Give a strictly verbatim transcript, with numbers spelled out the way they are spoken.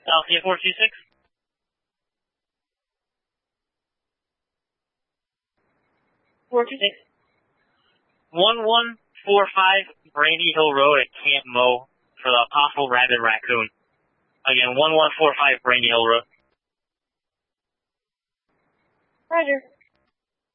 Althea four two six. four two six. one one four five Brandy Hill Road at Camp Mo for the possible rabid raccoon. Again, one one four five Brandy Hill Road. Roger.